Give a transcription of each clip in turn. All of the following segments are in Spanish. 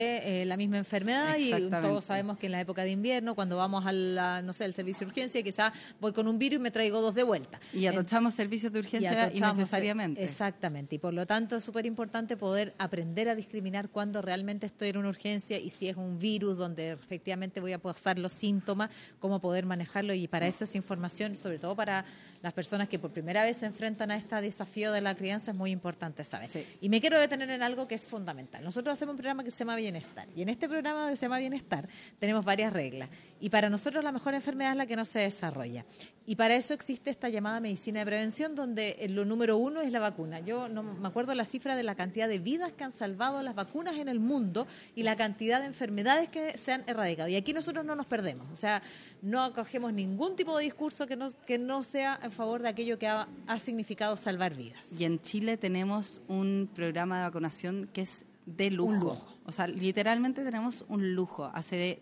la misma enfermedad y todos sabemos que en la época de invierno, cuando vamos al servicio de urgencia, quizás voy con un virus y me traigo 2 de vuelta. Y atochamos servicios de urgencia innecesariamente. Exactamente, y por lo tanto es súper importante poder aprender a discriminar cuando realmente estoy en una urgencia y si es un virus donde efectivamente voy a pasar los síntomas, cómo poder manejarlo, y para eso es información, sobre todo para las personas que por primera vez se enfrentan a este desafío de la crianza, es muy importante saber. Sí. Y me quiero detener en algo que es fundamental. Nosotros hacemos un programa que se llama Bienestar, y en este programa que se llama Bienestar tenemos varias reglas, y para nosotros la mejor enfermedad es la que no se desarrolla, y para eso existe esta llamada medicina de prevención, donde lo número 1 es la vacuna. Yo no me acuerdo la cifra de la cantidad de vidas que han salvado las vacunas en el mundo y la cantidad de enfermedades que se han erradicado, y aquí nosotros no nos perdemos, o sea, no acogemos ningún tipo de discurso que no sea en favor de aquello que ha significado salvar vidas. Y en Chile tenemos un programa de vacunación que es de lujo. O sea, literalmente tenemos un lujo. Hace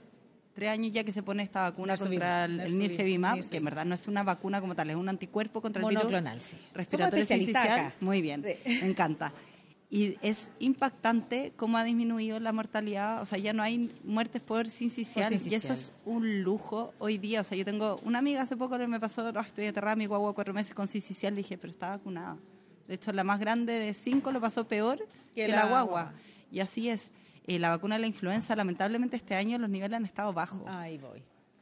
2-3 años ya que se pone esta vacuna contra el Nirsevimab, que en verdad no es una vacuna como tal, es un anticuerpo contra el virus monoclonal, sí. Respiratorio sincicial. Muy bien, sí. Me encanta. Y es impactante cómo ha disminuido la mortalidad, o sea, ya no hay muertes por sincicial, y eso es un lujo hoy día. O sea, yo tengo una amiga hace poco que me pasó, estoy aterrada, mi guagua 4 meses con sincicial, le dije, pero está vacunada. De hecho, la más grande de 5 lo pasó peor que la guagua. Y así es. La vacuna de la influenza, lamentablemente este año los niveles han estado bajos. Ahí voy.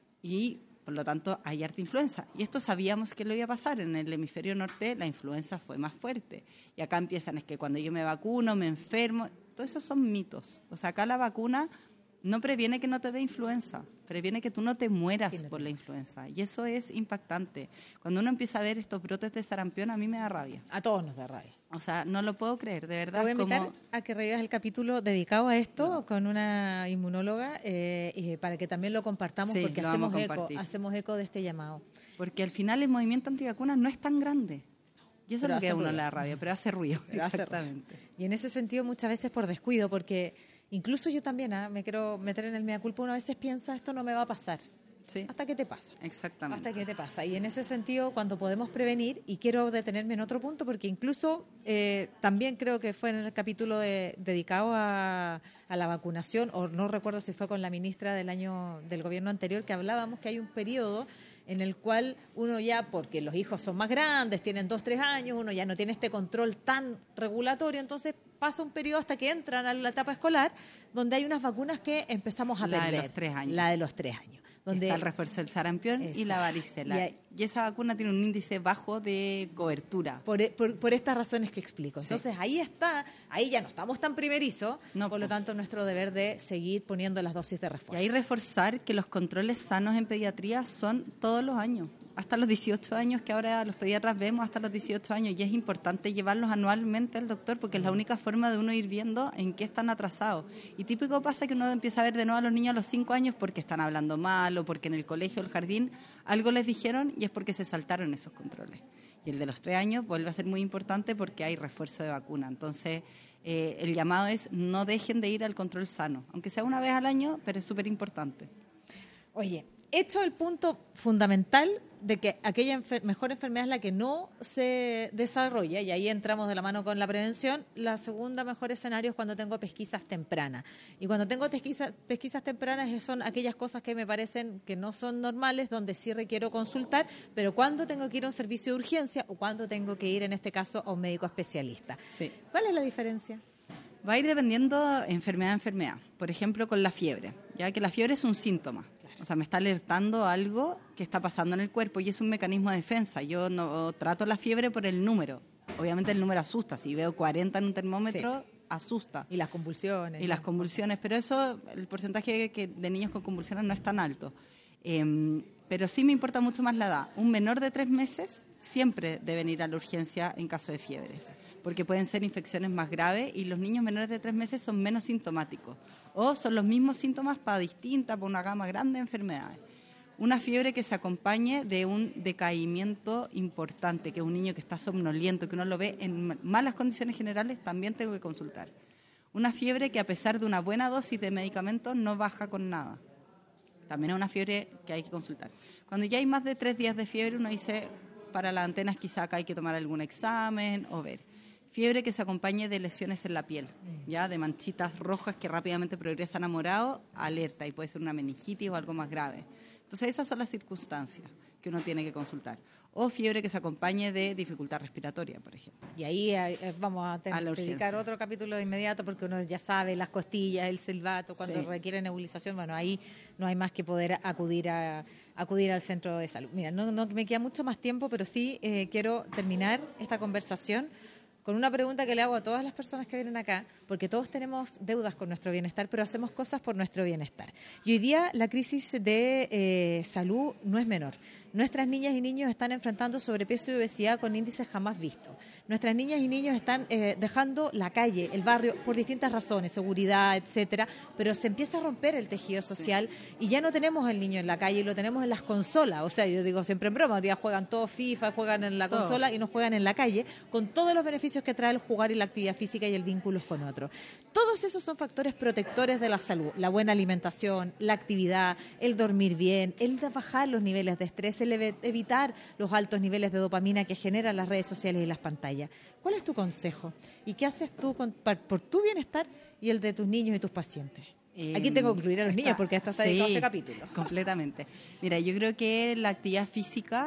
Y por lo tanto hay harta influenza. Y esto sabíamos que lo iba a pasar. En el hemisferio norte la influenza fue más fuerte. Y acá empiezan, es que cuando yo me vacuno, me enfermo. Todo eso son mitos. O sea, acá la vacuna no previene que no te dé influenza, previene que tú no te mueras por la influenza. Y eso es impactante. Cuando uno empieza a ver estos brotes de sarampión, a mí me da rabia. A todos nos da rabia. O sea, no lo puedo creer, de verdad. Te voy a invitar a que revivas el capítulo dedicado a esto con una inmunóloga para que también lo compartamos, porque hacemos eco de este llamado. Porque al final el movimiento antivacunas no es tan grande. Y eso es lo que a uno le da rabia, pero hace ruido. Exactamente. Y en ese sentido muchas veces por descuido, porque incluso yo también me quiero meter en el mea culpa, una vez piensa, esto no me va a pasar. Sí. Hasta que te pasa. Exactamente. Hasta que te pasa. Y en ese sentido, cuando podemos prevenir, y quiero detenerme en otro punto, porque incluso también creo que fue en el capítulo dedicado a la vacunación, o no recuerdo si fue con la ministra del gobierno anterior, que hablábamos que hay un periodo en el cual uno ya, porque los hijos son más grandes, tienen 2-3 años, uno ya no tiene este control tan regulatorio, entonces pasa un periodo hasta que entran a la etapa escolar, donde hay unas vacunas que empezamos a perder. La de los 3 años. La de los 3 años. Donde está el refuerzo del sarampión y la varicela. Y esa vacuna tiene un índice bajo de cobertura. Por estas razones que explico. Entonces ahí ya no estamos tan primerizos, por lo tanto nuestro deber de seguir poniendo las dosis de refuerzo. Y ahí reforzar que los controles sanos en pediatría son todos los años, hasta los 18 años, que ahora los pediatras vemos hasta los 18 años, y es importante llevarlos anualmente al doctor, porque es la única forma de uno ir viendo en qué están atrasados. Y típico pasa que uno empieza a ver de nuevo a los niños a los 5 años porque están hablando mal, o porque en el colegio o el jardín algo les dijeron, y es porque se saltaron esos controles. Y el de los 3 años vuelve a ser muy importante porque hay refuerzo de vacuna. Entonces, el llamado es no dejen de ir al control sano, aunque sea una vez al año, pero es súper importante. Oye, hecho el punto fundamental de que aquella mejor enfermedad es la que no se desarrolla, y ahí entramos de la mano con la prevención. La segunda mejor escenario es cuando tengo pesquisas tempranas. Y cuando tengo pesquisas tempranas son aquellas cosas que me parecen que no son normales, donde sí requiero consultar, pero cuando tengo que ir a un servicio de urgencia o cuando tengo que ir, en este caso, a un médico especialista. Sí. ¿Cuál es la diferencia? Va a ir dependiendo enfermedad a enfermedad. Por ejemplo, con la fiebre, ya que la fiebre es un síntoma. O sea, me está alertando algo que está pasando en el cuerpo, y es un mecanismo de defensa. Yo no trato la fiebre por el número. Obviamente el número asusta. Si veo 40 en un termómetro, asusta. Y las convulsiones. Y las convulsiones. Pero eso, el porcentaje de niños con convulsiones no es tan alto. Pero sí me importa mucho más la edad. Un menor de 3 meses siempre deben ir a la urgencia en caso de fiebres, porque pueden ser infecciones más graves, y los niños menores de 3 meses son menos sintomáticos, o son los mismos síntomas para una gama grande de enfermedades. Una fiebre que se acompañe de un decaimiento importante, que es un niño que está somnoliento, que uno lo ve en malas condiciones generales, también tengo que consultar. Una fiebre que, a pesar de una buena dosis de medicamentos, no baja con nada. También es una fiebre que hay que consultar. Cuando ya hay más de 3 días de fiebre, uno dice, para las antenas quizá acá hay que tomar algún examen o ver. fiebre que se acompañe de lesiones en la piel, ya de manchitas rojas que rápidamente progresan a morado, alerta, y puede ser una meningitis o algo más grave. Entonces esas son las circunstancias que uno tiene que consultar. O fiebre que se acompañe de dificultad respiratoria, por ejemplo. Y ahí vamos a dedicar otro capítulo de inmediato, porque uno ya sabe las costillas, el silbato, cuando requiere nebulización, bueno, ahí no hay más que poder acudir al centro de salud. Mira, no me queda mucho más tiempo, pero sí quiero terminar esta conversación con una pregunta que le hago a todas las personas que vienen acá, porque todos tenemos deudas con nuestro bienestar, pero hacemos cosas por nuestro bienestar. Y hoy día la crisis de salud no es menor. Nuestras niñas y niños están enfrentando sobrepeso y obesidad con índices jamás vistos. Nuestras niñas y niños están dejando la calle, el barrio, por distintas razones, seguridad, etcétera, pero se empieza a romper el tejido social y ya no tenemos al niño en la calle, lo tenemos en las consolas. O sea, yo digo siempre en broma, hoy día juegan todos FIFA, juegan en la consola y no juegan en la calle, con todos los beneficios que trae el jugar y la actividad física y el vínculo con otros. Todos esos son factores protectores de la salud, la buena alimentación, la actividad, el dormir bien, el bajar los niveles de estrés, el evitar los altos niveles de dopamina que generan las redes sociales y las pantallas. ¿Cuál es tu consejo? ¿Y qué haces tú por tu bienestar y el de tus niños y tus pacientes? Aquí tengo que incluir a los niños porque está dedicado a este capítulo. Completamente. Mira, yo creo que la actividad física,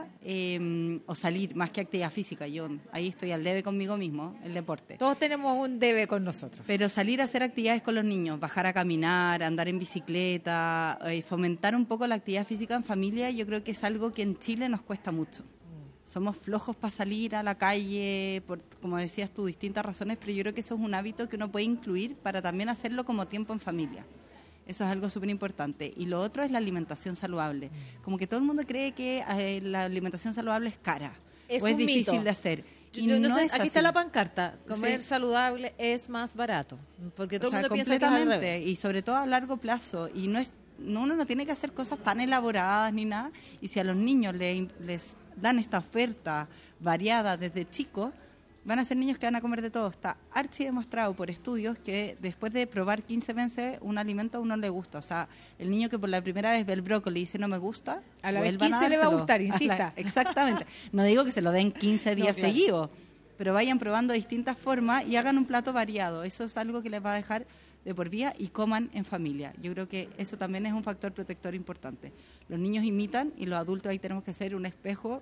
o salir más que actividad física, yo ahí estoy al debe conmigo mismo, el deporte. Todos tenemos un debe con nosotros. Pero salir a hacer actividades con los niños, bajar a caminar, andar en bicicleta, fomentar un poco la actividad física en familia, yo creo que es algo que en Chile nos cuesta mucho. Somos flojos para salir a la calle, por, como decías tú, distintas razones, pero yo creo que eso es un hábito que uno puede incluir para también hacerlo como tiempo en familia. Eso es algo súper importante. Y lo otro es la alimentación saludable. Como que todo el mundo cree que la alimentación saludable es cara o es difícil mito de hacer. Y no sé, aquí está la pancarta, comer saludable es más barato, porque todo el mundo piensa que es al revés. Y sobre todo a largo plazo. Y uno no tiene que hacer cosas tan elaboradas ni nada. Y si a los niños les dan esta oferta variada desde chicos, van a ser niños que van a comer de todo. Está archi demostrado por estudios que después de probar 15 veces un alimento a uno le gusta. O sea, el niño que por la primera vez ve el brócoli y dice no me gusta, a la vez 15 le va a gustar, insista. Exactamente. No digo que se lo den 15 días seguidos, pero vayan probando distintas formas y hagan un plato variado. Eso es algo que les va a dejar de por vida y coman en familia. Yo creo que eso también es un factor protector importante. Los niños imitan y los adultos ahí tenemos que ser un espejo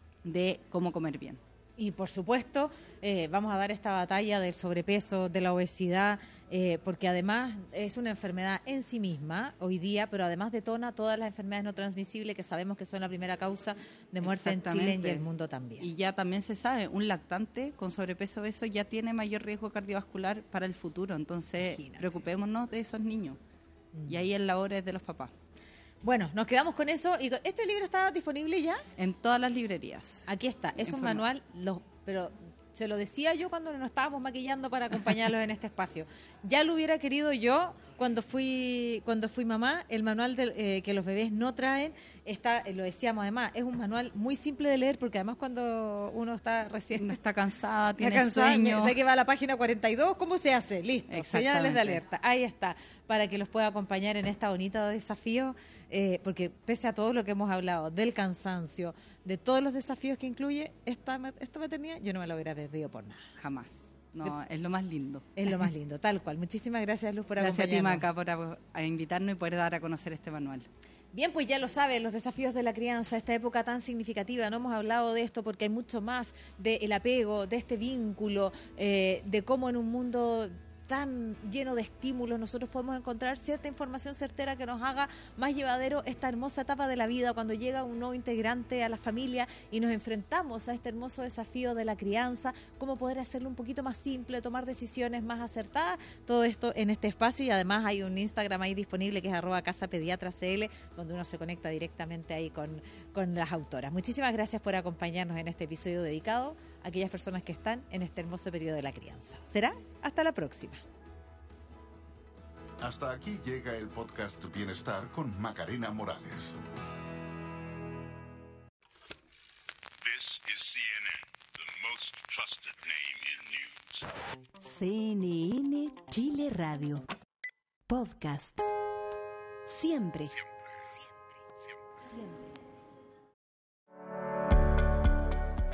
de cómo comer bien. Y por supuesto vamos a dar esta batalla del sobrepeso, de la obesidad, porque además es una enfermedad en sí misma hoy día, pero además detona todas las enfermedades no transmisibles que sabemos que son la primera causa de muerte en Chile y el mundo también. Y ya también se sabe, un lactante con sobrepeso obeso ya tiene mayor riesgo cardiovascular para el futuro, entonces preocupémonos de esos niños. Y ahí el labor es de los papás. Bueno, nos quedamos con eso. ¿Y este libro está disponible ya? En todas las librerías. Aquí está. Es un manual, pero se lo decía yo cuando nos estábamos maquillando para acompañarlos en este espacio. Ya lo hubiera querido yo cuando fui mamá. El manual que los bebés no traen, lo decíamos además, es un manual muy simple de leer porque además cuando uno está recién... No está cansada, tiene sueño. Sé que va a la página 42, ¿cómo se hace? Listo, señales de alerta. Ahí está, para que los pueda acompañar en esta bonita desafío. Porque pese a todo lo que hemos hablado, del cansancio, de todos los desafíos que incluye esta maternidad, yo no me lo hubiera perdido por nada. Jamás. No, es lo más lindo. Es lo más lindo, tal cual. Muchísimas gracias, Luz, por acompañarnos. Gracias a ti, Maca, por invitarnos y poder dar a conocer este manual. Bien, pues ya lo saben, los desafíos de la crianza, esta época tan significativa. No hemos hablado de esto porque hay mucho más del apego, de este vínculo, de cómo en un mundo tan lleno de estímulos nosotros podemos encontrar cierta información certera que nos haga más llevadero esta hermosa etapa de la vida cuando llega un nuevo integrante a la familia y nos enfrentamos a este hermoso desafío de la crianza, cómo poder hacerlo un poquito más simple, tomar decisiones más acertadas, todo esto en este espacio. Y además hay un Instagram ahí disponible que es @casapediatracl, donde uno se conecta directamente ahí con las autoras. Muchísimas gracias por acompañarnos en este episodio dedicado a aquellas personas que están en este hermoso periodo de la crianza. Será hasta la próxima. Hasta aquí llega el podcast Bienestar con Macarena Morales. This is CNN, the most trusted name in news. CNN Chile Radio. Podcast. Siempre. Siempre.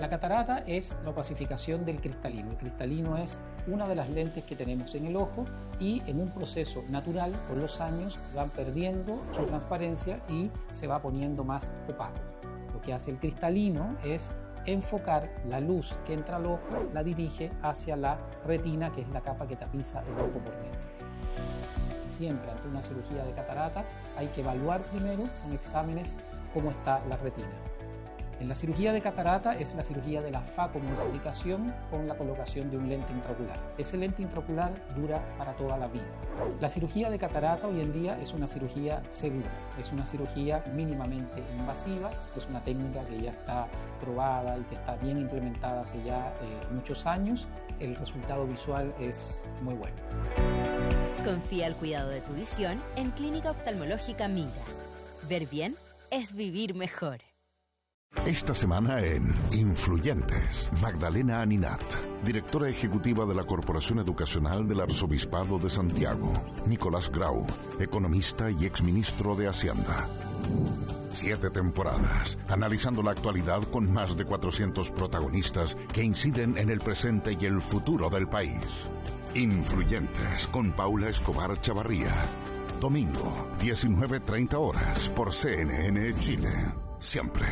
La catarata es la opacificación del cristalino. El cristalino es una de las lentes que tenemos en el ojo y en un proceso natural, con los años, van perdiendo su transparencia y se va poniendo más opaco. Lo que hace el cristalino es enfocar la luz que entra al ojo, la dirige hacia la retina, que es la capa que tapiza el ojo por dentro. Siempre ante una cirugía de catarata hay que evaluar primero con exámenes cómo está la retina. En la cirugía de catarata es la cirugía de la facomulsificación con la colocación de un lente intraocular. Ese lente intraocular dura para toda la vida. La cirugía de catarata hoy en día es una cirugía segura, es una cirugía mínimamente invasiva, es una técnica que ya está probada y que está bien implementada hace ya muchos años. El resultado visual es muy bueno. Confía el cuidado de tu visión en Clínica Oftalmológica Minga. Ver bien es vivir mejor. Esta semana en Influyentes, Magdalena Aninat, directora ejecutiva de la Corporación Educacional del Arzobispado de Santiago, Nicolás Grau, economista y exministro de Hacienda. 7 temporadas, analizando la actualidad con más de 400 protagonistas que inciden en el presente y el futuro del país. Influyentes con Paula Escobar Chavarría. Domingo, 19:30 horas por CNN Chile. Siempre.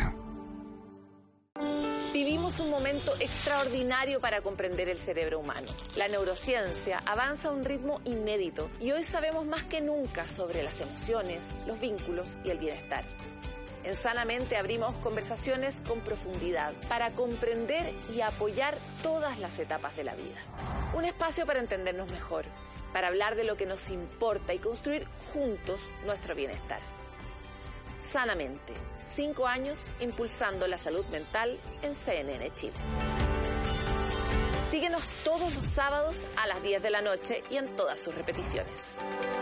Vivimos un momento extraordinario para comprender el cerebro humano. La neurociencia avanza a un ritmo inédito y hoy sabemos más que nunca sobre las emociones, los vínculos y el bienestar. En Sanamente abrimos conversaciones con profundidad para comprender y apoyar todas las etapas de la vida. Un espacio para entendernos mejor, para hablar de lo que nos importa y construir juntos nuestro bienestar. Sanamente, 5 años impulsando la salud mental en CNN Chile. Síguenos todos los sábados a las 10 de la noche y en todas sus repeticiones.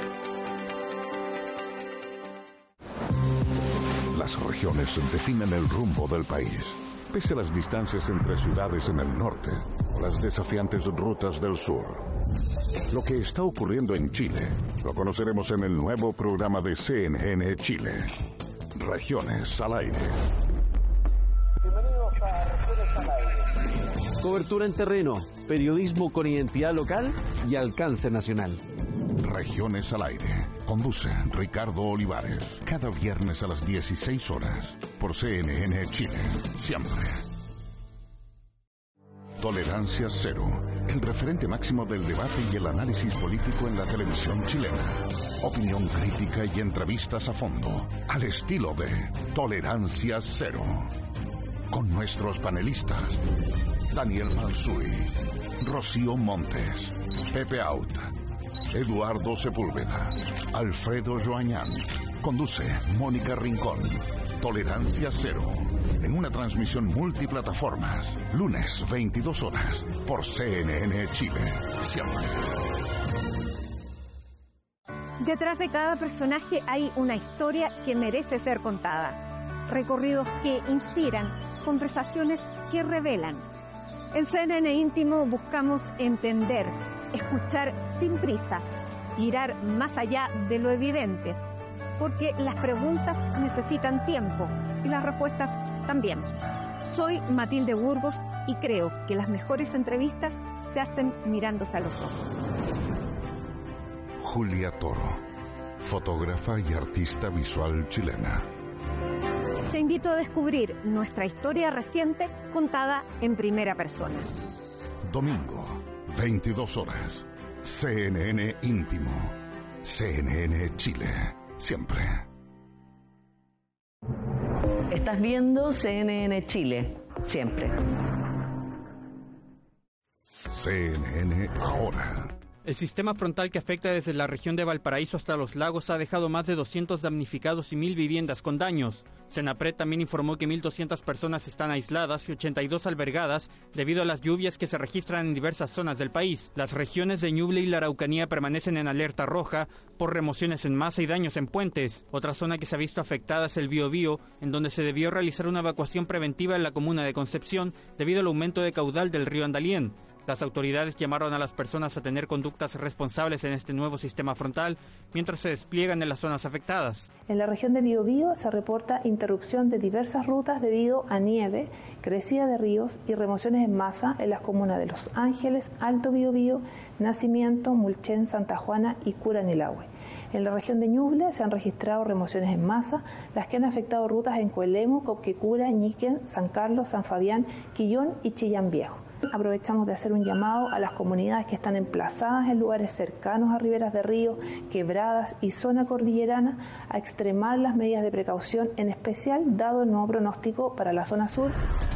Las regiones definen el rumbo del país. Pese a las distancias entre ciudades en el norte o las desafiantes rutas del sur. Lo que está ocurriendo en Chile lo conoceremos en el nuevo programa de CNN Chile. Regiones al aire. Bienvenidos a Regiones al aire. Cobertura en terreno, periodismo con identidad local y alcance nacional. Regiones al aire. Conduce Ricardo Olivares. Cada viernes a las 16 horas por CNN Chile. Siempre. Tolerancia Cero. El referente máximo del debate y el análisis político en la televisión chilena. Opinión crítica y entrevistas a fondo. Al estilo de Tolerancia Cero. Con nuestros panelistas. Daniel Mansuy. Rocío Montes. Pepe Out. Eduardo Sepúlveda. Alfredo Joañán. Conduce Mónica Rincón. Tolerancia Cero. En una transmisión multiplataformas. Lunes, 22 horas. Por CNN Chile. Siempre. Detrás de cada personaje hay una historia que merece ser contada. Recorridos que inspiran, conversaciones que revelan. En CNN Íntimo buscamos entender, escuchar sin prisa, mirar más allá de lo evidente, porque las preguntas necesitan tiempo y las respuestas también. Soy Matilde Burgos y creo que las mejores entrevistas se hacen mirándose a los ojos. Julia Toro, fotógrafa y artista visual chilena. Te invito a descubrir nuestra historia reciente contada en primera persona. Domingo, 22 horas. CNN Íntimo. CNN Chile. Siempre. Estás viendo CNN Chile. Siempre. CNN Ahora. El sistema frontal que afecta desde la región de Valparaíso hasta los lagos ha dejado más de 200 damnificados y 1.000 viviendas con daños. Senapred también informó que 1.200 personas están aisladas y 82 albergadas debido a las lluvias que se registran en diversas zonas del país. Las regiones de Ñuble y la Araucanía permanecen en alerta roja por remociones en masa y daños en puentes. Otra zona que se ha visto afectada es el Biobío, en donde se debió realizar una evacuación preventiva en la comuna de Concepción debido al aumento de caudal del río Andalién. Las autoridades llamaron a las personas a tener conductas responsables en este nuevo sistema frontal mientras se despliegan en las zonas afectadas. En la región de Biobío se reporta interrupción de diversas rutas debido a nieve, crecida de ríos y remociones en masa en las comunas de Los Ángeles, Alto Biobío, Nacimiento, Mulchen, Santa Juana y Curanilahue. En la región de Ñuble se han registrado remociones en masa, las que han afectado rutas en Coelemu, Copquecura, Ñiquen, San Carlos, San Fabián, Quillón y Chillán Viejo. Aprovechamos de hacer un llamado a las comunidades que están emplazadas en lugares cercanos a riberas de río, quebradas y zona cordillerana a extremar las medidas de precaución, en especial dado el nuevo pronóstico para la zona sur.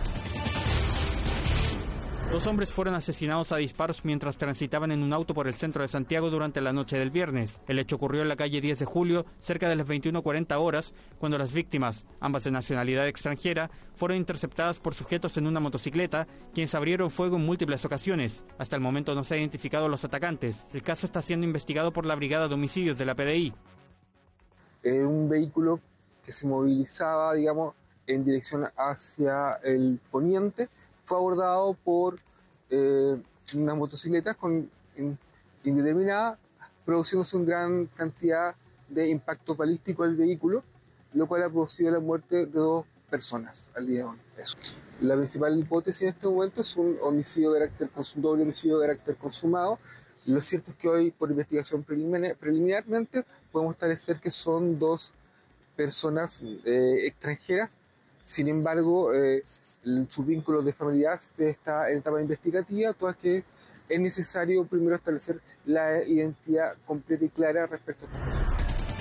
2 hombres fueron asesinados a disparos mientras transitaban en un auto por el centro de Santiago durante la noche del viernes. El hecho ocurrió en la calle 10 de julio, cerca de las 21:40 horas, cuando las víctimas, ambas de nacionalidad extranjera, fueron interceptadas por sujetos en una motocicleta, quienes abrieron fuego en múltiples ocasiones. Hasta el momento no se han identificado los atacantes. El caso está siendo investigado por la Brigada de Homicidios de la PDI. Un vehículo que se movilizaba, digamos, en dirección hacia el poniente, fue abordado por unas motocicletas indeterminadas, produciéndose una gran cantidad de impactos balísticos al vehículo, lo cual ha producido la muerte de 2 personas al día de hoy. Eso. La principal hipótesis en este momento es un homicidio de carácter doble homicidio de carácter consumado. Lo cierto es que hoy, por investigación preliminarmente, podemos establecer que son 2 personas extranjeras. Sin embargo, sus vínculos de familiaridad está en etapa investigativa, todas que es necesario primero establecer la identidad completa y clara respecto a esta persona.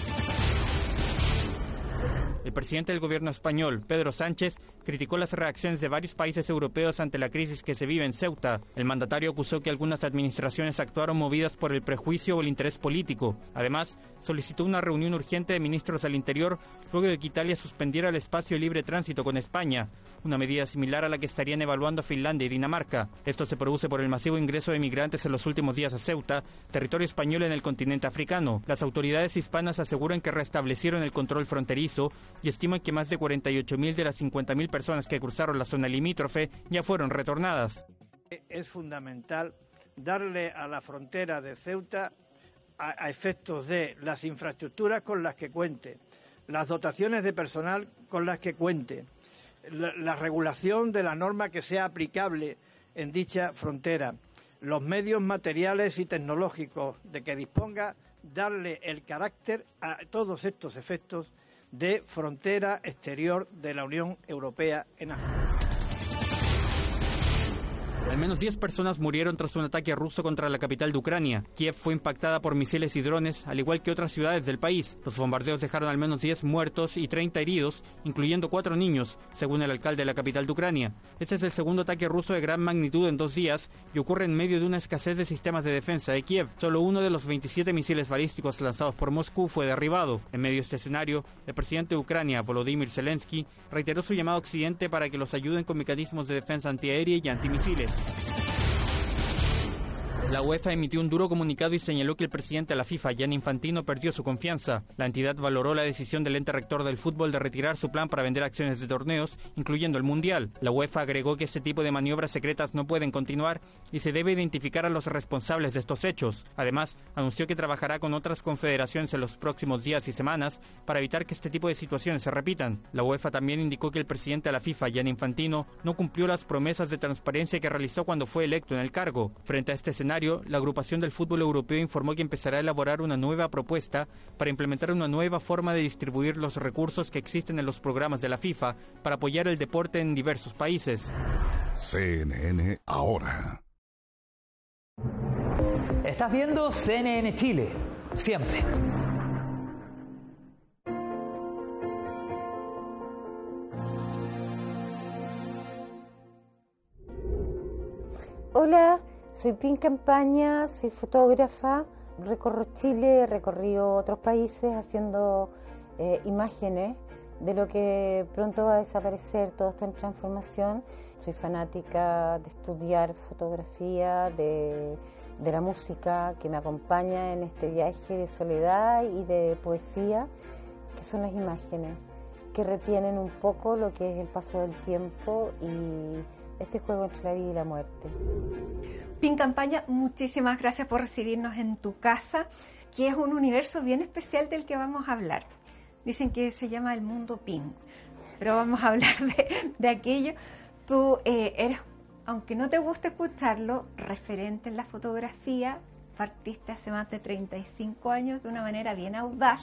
El presidente del gobierno español, Pedro Sánchez, criticó las reacciones de varios países europeos ante la crisis que se vive en Ceuta. El mandatario acusó que algunas administraciones actuaron movidas por el prejuicio o el interés político. Además, solicitó una reunión urgente de ministros del Interior luego de que Italia suspendiera el espacio de libre tránsito con España, una medida similar a la que estarían evaluando Finlandia y Dinamarca. Esto se produce por el masivo ingreso de migrantes en los últimos días a Ceuta, territorio español en el continente africano. Las autoridades hispanas aseguran que restablecieron el control fronterizo y estiman que más de 48.000 de las 50.000 personas que cruzaron la zona limítrofe ya fueron retornadas. Es fundamental darle a la frontera de Ceuta a efectos de las infraestructuras con las que cuente, las dotaciones de personal con las que cuente, la regulación de la norma que sea aplicable en dicha frontera, los medios materiales y tecnológicos de que disponga, darle el carácter a todos estos efectos de frontera exterior de la Unión Europea en África. Al menos 10 personas murieron tras un ataque ruso contra la capital de Ucrania. Kiev fue impactada por misiles y drones, al igual que otras ciudades del país. Los bombardeos dejaron al menos 10 muertos y 30 heridos, incluyendo 4 niños, según el alcalde de la capital de Ucrania. Este es el segundo ataque ruso de gran magnitud en 2 días y ocurre en medio de una escasez de sistemas de defensa de Kiev. Solo uno de los 27 misiles balísticos lanzados por Moscú fue derribado. En medio de este escenario, el presidente de Ucrania, Volodymyr Zelensky, reiteró su llamado a Occidente para que los ayuden con mecanismos de defensa antiaérea y antimisiles. La UEFA emitió un duro comunicado y señaló que el presidente de la FIFA, Gianni Infantino, perdió su confianza. La entidad valoró la decisión del ente rector del fútbol de retirar su plan para vender acciones de torneos, incluyendo el Mundial. La UEFA agregó que este tipo de maniobras secretas no pueden continuar y se debe identificar a los responsables de estos hechos. Además, anunció que trabajará con otras confederaciones en los próximos días y semanas para evitar que este tipo de situaciones se repitan. La UEFA también indicó que el presidente de la FIFA, Gianni Infantino, no cumplió las promesas de transparencia que realizó cuando fue electo en el cargo. Frente a este escenario, la agrupación del fútbol europeo informó que empezará a elaborar una nueva propuesta para implementar una nueva forma de distribuir los recursos que existen en los programas de la FIFA para apoyar el deporte en diversos países. CNN ahora. Estás viendo CNN Chile, siempre. Hola, soy Pin Campaña, soy fotógrafa, recorro Chile, he recorrido otros países haciendo imágenes de lo que pronto va a desaparecer, todo está en transformación. Soy fanática de estudiar fotografía, de la música que me acompaña en este viaje de soledad y de poesía, que son las imágenes, que retienen un poco lo que es el paso del tiempo y este juego entre la vida y la muerte. Pin Campaña, muchísimas gracias por recibirnos en tu casa, que es un universo bien especial del que vamos a hablar. Dicen que se llama el mundo Pin, pero vamos a hablar de aquello. Tú eres, aunque no te guste escucharlo, referente en la fotografía. Partiste hace más de 35 años de una manera bien audaz